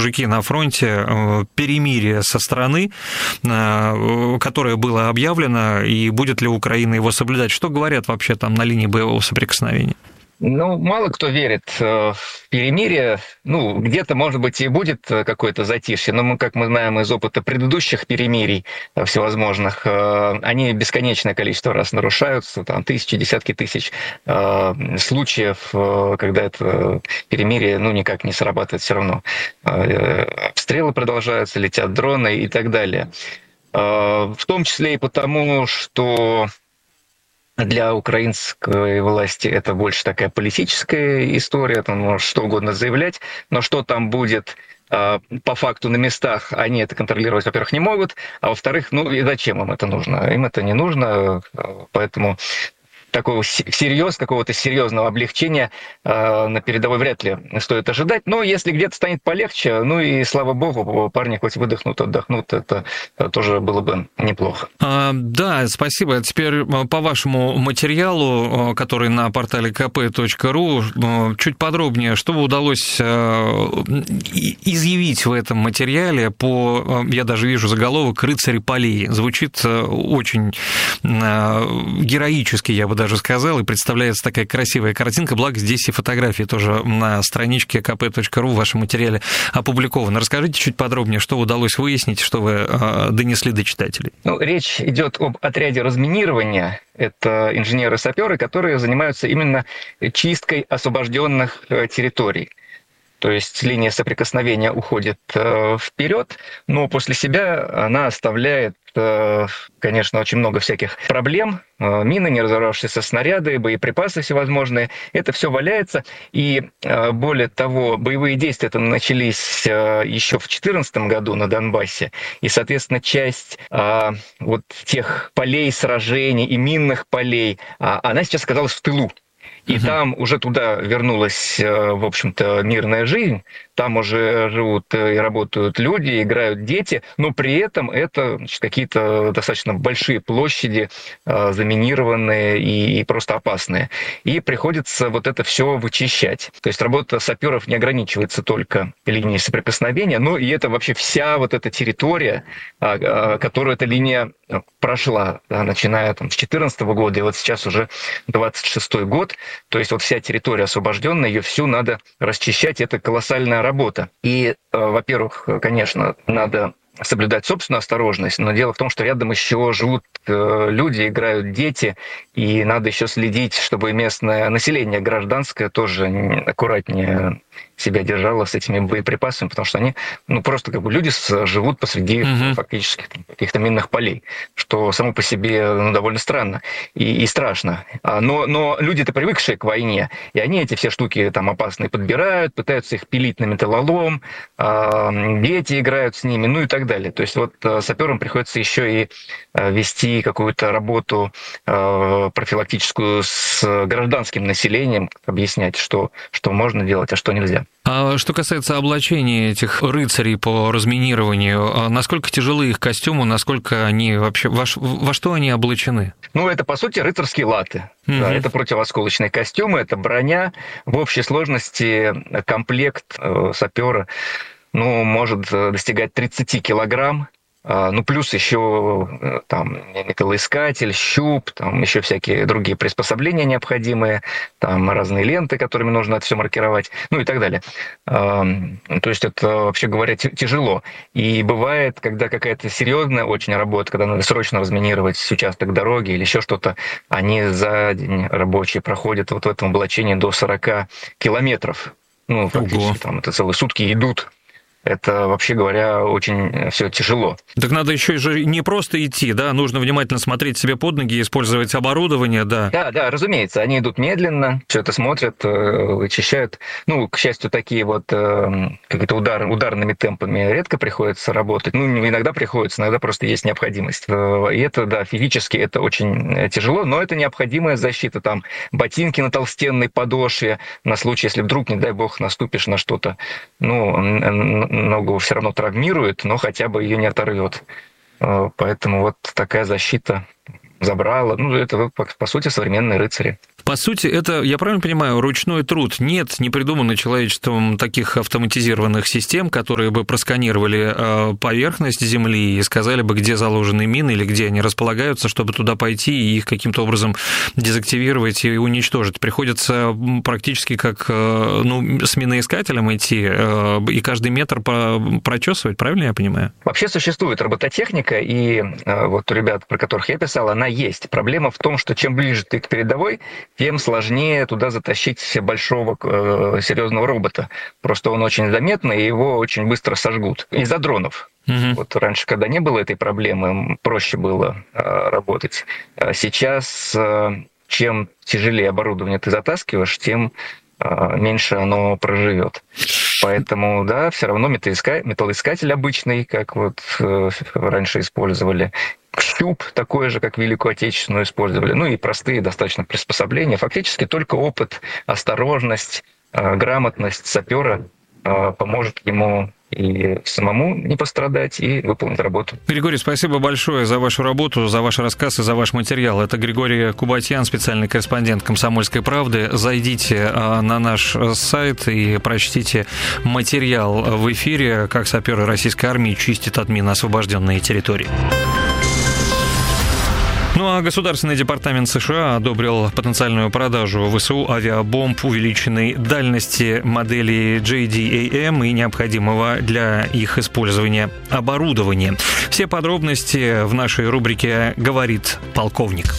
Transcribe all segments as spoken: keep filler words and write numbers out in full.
мужики на фронте, перемирие со стороны, которое было объявлено, и будет ли Украина его соблюдать? Что говорят вообще там на линии боевого соприкосновения? Ну, мало кто верит в перемирие. Ну, где-то, может быть, и будет какое-то затишье, но мы, как мы знаем из опыта предыдущих перемирий всевозможных, они бесконечное количество раз нарушаются, там тысячи, десятки тысяч случаев, когда это перемирие, ну, никак не срабатывает все равно. Обстрелы продолжаются, летят дроны и так далее. В том числе и потому, что для украинской власти это больше такая политическая история, там может что угодно заявлять, но что там будет по факту на местах, они это контролировать, во-первых, не могут, а во-вторых, ну и зачем им это нужно? Им это не нужно, поэтому такого всерьез, какого-то серьезного облегчения э, на передовой вряд ли стоит ожидать. Но если где-то станет полегче, ну и слава богу, парни хоть выдохнут, отдохнут, это тоже было бы неплохо. А, да, спасибо. Теперь по вашему материалу, который на портале ка пэ точка ру, чуть подробнее, что удалось изъявить в этом материале по, я даже вижу заголовок «Рыцари полей». Звучит очень героически, я бы даже сказал, и представляется такая красивая картинка, благо здесь и фотографии тоже на страничке ка пэ точка ру в вашем материале опубликованы. Расскажите чуть подробнее, что удалось выяснить, что вы донесли до читателей. Ну, речь идет об отряде разминирования. Это инженеры-саперы, которые занимаются именно чисткой освобожденных территорий. То есть линия соприкосновения уходит вперед, но после себя она оставляет, конечно, очень много всяких проблем. Мины, не разорвавшиеся снаряды, боеприпасы всевозможные. Это все валяется. И более того, боевые действия это начались еще в две тысячи четырнадцатом году на Донбассе. И, соответственно, часть вот тех полей сражений и минных полей, она сейчас оказалась в тылу. И uh-huh. там уже туда вернулась, в общем-то, мирная жизнь. Там уже живут и работают люди, играют дети, но при этом это значит, какие-то достаточно большие площади, заминированные и просто опасные. И приходится вот это все вычищать. То есть работа саперов не ограничивается только линией соприкосновения, но и это вообще вся вот эта территория, которую эта линия прошла, да, начиная там, с две тысячи четырнадцатого года, и вот сейчас уже двадцать шестой год. То есть вот вся территория освобожденная, ее всю надо расчищать, это колоссальная работа. И, во-первых, конечно, надо соблюдать собственную осторожность, но дело в том, что рядом еще живут люди, играют дети, и надо еще следить, чтобы местное население гражданское тоже аккуратнее себя держало с этими боеприпасами, потому что они, ну, просто как бы люди живут посреди uh-huh. фактически каких-то минных полей, что само по себе ну, довольно странно и, и страшно. Но, но люди-то привыкшие к войне, и они эти все штуки там опасные подбирают, пытаются их пилить на металлолом, дети играют с ними, ну и так далее. То есть вот саперам приходится еще и вести какую-то работу профилактическую с гражданским населением, объяснять, что, что можно делать, а что нельзя. А что касается облачения этих рыцарей по разминированию, насколько тяжелы их костюмы, насколько они вообще, во, во что они облачены? Ну, это, по сути, рыцарские латы. Mm-hmm. Да, это противоосколочные костюмы, это броня. В общей сложности комплект сапера ну, может достигать тридцать килограмм. Ну, плюс еще там металлоискатель, щуп, там еще всякие другие приспособления необходимые, там разные ленты, которыми нужно это все маркировать, ну и так далее. То есть это, вообще говоря, тяжело. И бывает, когда какая-то серьезная очень работа, когда надо срочно разминировать участок дороги или еще что-то, они за день рабочие проходят вот в этом облачении до сорок километров. Ну, фактически Ого. Там это целые сутки идут. Это, вообще говоря, очень все тяжело. Так надо еще же не просто идти, да? Нужно внимательно смотреть себе под ноги, использовать оборудование, да? Да, да, разумеется. Они идут медленно, все это смотрят, вычищают. Ну, к счастью, такие вот какие-то удар, ударными темпами редко приходится работать. Ну, иногда приходится, иногда просто есть необходимость. И это, да, физически это очень тяжело, но это необходимая защита. Там ботинки на толстенной подошве на случай, если вдруг, не дай бог, наступишь на что-то. Ну, ногу все равно травмирует, но хотя бы ее не оторвет. Поэтому вот такая защита забрала. Ну, это, по сути, современные рыцари. По сути, это, я правильно понимаю, ручной труд. Нет, не придумано человечеством таких автоматизированных систем, которые бы просканировали поверхность Земли и сказали бы, где заложены мины или где они располагаются, чтобы туда пойти и их каким-то образом дезактивировать и уничтожить. Приходится практически как ну, с миноискателем идти и каждый метр прочесывать, правильно я понимаю? Вообще существует робототехника, и вот у ребят, про которых я писал, она есть. Проблема в том, что чем ближе ты к передовой, тем сложнее туда затащить большого серьезного робота. Просто он очень заметный, и его очень быстро сожгут. Из-за дронов. Uh-huh. Вот раньше, когда не было этой проблемы, проще было э, работать. А сейчас, э, чем тяжелее оборудование ты затаскиваешь, тем э, меньше оно проживет. Поэтому, да, все равно металлоиска... металлоискатель обычный, как вот э, раньше использовали. Щуп такой же, как Великую Отечественную использовали. Ну и простые достаточно приспособления. Фактически только опыт, осторожность, э, грамотность сапера э, поможет ему и самому не пострадать, и выполнить работу. Григорий, спасибо большое за вашу работу, за ваш рассказ и за ваш материал. Это Григорий Кубатьян, специальный корреспондент «Комсомольской правды». Зайдите на наш сайт и прочтите материал в эфире, как саперы российской армии чистят от мин освобожденные территории. Ну а Государственный департамент США одобрил потенциальную продажу ВСУ авиабомб увеличенной дальности модели джей ди эй эм и необходимого для их использования оборудования. Все подробности в нашей рубрике «Говорит полковник».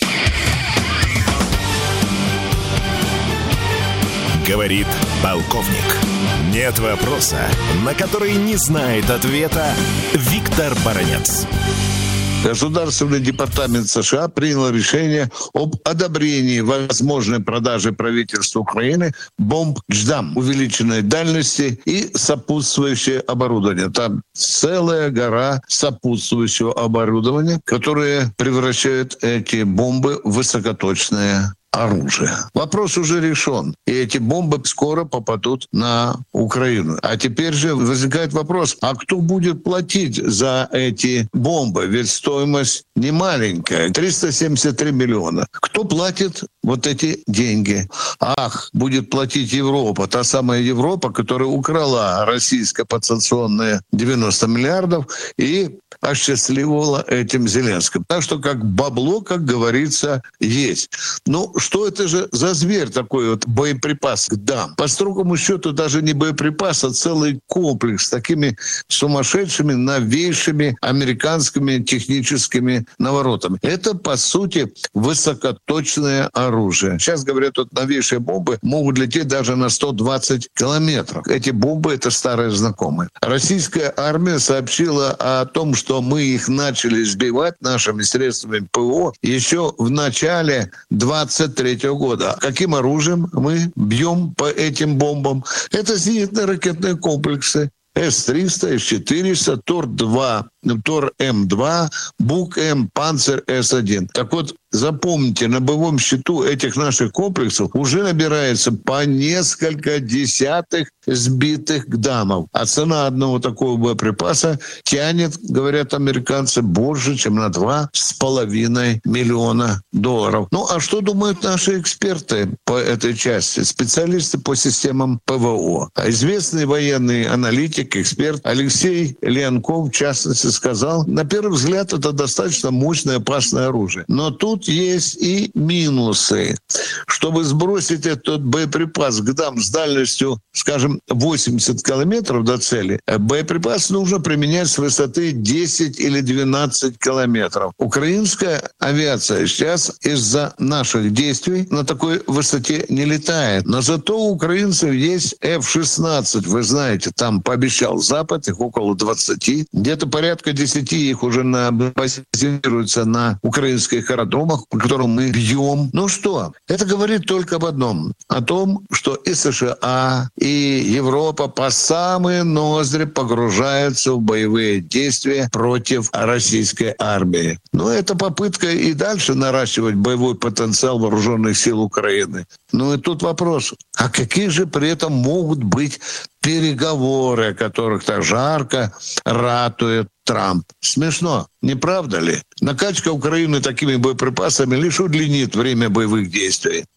Говорит полковник. Нет вопроса, на который не знает ответа Виктор Баранец. Государственный департамент США принял решение об одобрении возможной продажи правительству Украины бомб «Дждам» увеличенной дальности и сопутствующее оборудование. Там целая гора сопутствующего оборудования, которое превращает эти бомбы в высокоточные оружие. Вопрос уже решен. И эти бомбы скоро попадут на Украину. А теперь же возникает вопрос, а кто будет платить за эти бомбы? Ведь стоимость не маленькая. триста семьдесят три миллиона. Кто платит вот эти деньги? Ах, будет платить Европа. Та самая Европа, которая украла российское подсанкционные девяносто миллиардов и осчастливила этим Зеленским. Так что как бабло, как говорится, есть. Ну, что это же за зверь такой вот боеприпас «Дждам»? По строгому счету даже не боеприпас, а целый комплекс с такими сумасшедшими, новейшими американскими техническими наворотами. Это, по сути, высокоточное оружие. Сейчас, говорят, вот новейшие бомбы могут лететь даже на сто двадцать километров. Эти бомбы — это старые знакомые. Российская армия сообщила о том, что мы их начали сбивать нашими средствами ПВО еще в начале двадцать третьего года. Каким оружием мы бьем по этим бомбам? Это зенитно ракетные комплексы эс триста, эс четыреста, Тор-два, Тор-М два, Бук-М, Панцер-эс один. Так вот, запомните, на боевом счету этих наших комплексов уже набирается по несколько десятых сбитых «Дждамов. А цена одного такого боеприпаса тянет, говорят американцы, больше, чем на два с половиной миллиона долларов. Ну, а что думают наши эксперты по этой части? Специалисты по системам ПВО. Известный военный аналитик, эксперт Алексей Леонков, в частности, сказал, на первый взгляд, это достаточно мощное, опасное оружие. Но тут есть и минусы. Чтобы сбросить этот боеприпас «Дждам» с дальностью, скажем, восемьдесят километров до цели, боеприпас нужно применять с высоты десять или двенадцать километров. Украинская авиация сейчас из-за наших действий на такой высоте не летает. Но зато у украинцев есть эф шестнадцать. Вы знаете, там пообещал Запад, их около двадцати. Где-то порядка десяти их уже на, базируются на украинских аэродромах, по которым мы бьем. Ну что, это говорит только об одном. О том, что и США, и Европа по самые ноздри погружаются в боевые действия против российской армии. Но это попытка и дальше наращивать боевой потенциал вооруженных сил Украины. Ну и тут вопрос, а какие же при этом могут быть переговоры, о которых так жарко ратует Трамп? Смешно, не правда ли? Накачка Украины такими боеприпасами лишь удлинит время боевых действий.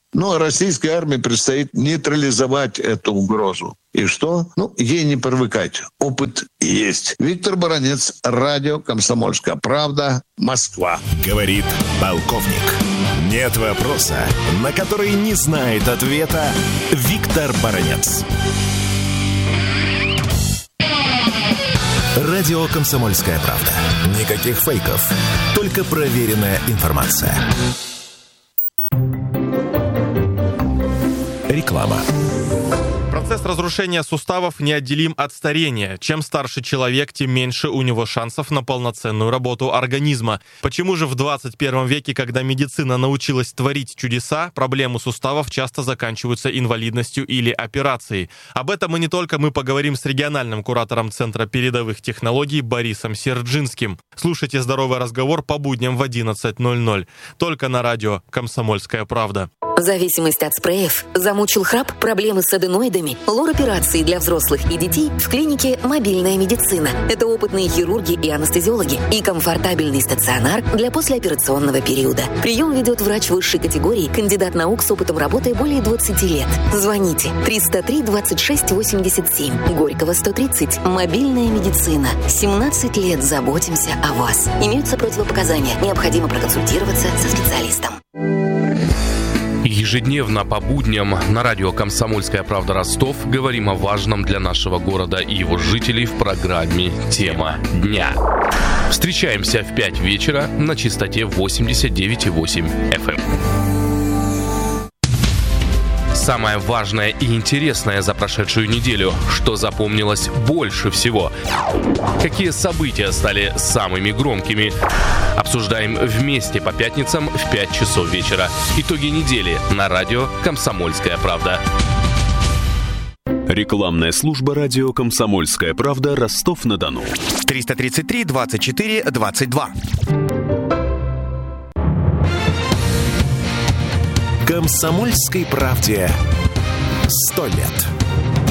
Но российской армии предстоит нейтрализовать эту угрозу. И что? Ну, ей не привыкать. Опыт есть. Виктор Баранец, радио «Комсомольская правда», Москва. Говорит полковник. Нет вопроса, на который не знает ответа Виктор Баранец. Радио «Комсомольская правда». Никаких фейков, только проверенная информация. Реклама. Процесс разрушения суставов неотделим от старения. Чем старше человек, тем меньше у него шансов на полноценную работу организма. Почему же в двадцать первом веке, когда медицина научилась творить чудеса, проблемы суставов часто заканчиваются инвалидностью или операцией? Об этом и не только мы поговорим с региональным куратором Центра передовых технологий Борисом Серджинским. Слушайте «Здоровый разговор» по будням в одиннадцать ноль ноль. Только на радио «Комсомольская правда». Зависимость от спреев, замучил храп, проблемы с аденоидами, лор-операции для взрослых и детей в клинике «Мобильная медицина». Это опытные хирурги и анестезиологи и комфортабельный стационар для послеоперационного периода. Прием ведет врач высшей категории, кандидат наук с опытом работы более двадцати лет. Звоните триста три двадцать шесть восемьдесят семь, Горького сто тридцать, «Мобильная медицина». семнадцать лет заботимся о вас. Имеются противопоказания. Необходимо проконсультироваться со специалистом. Ежедневно по будням на радио «Комсомольская правда» Ростов говорим о важном для нашего города и его жителей в программе «Тема дня». Встречаемся в пять вечера на частоте восемьдесят девять и восемь эф эм. Самое важное и интересное за прошедшую неделю, что запомнилось больше всего. Какие события стали самыми громкими? Обсуждаем вместе по пятницам в пять часов вечера. Итоги недели на радио «Комсомольская правда». Рекламная служба радио «Комсомольская правда», Ростов-на-Дону. триста тридцать три двадцать четыре двадцать два. «Комсомольской правде» сто лет.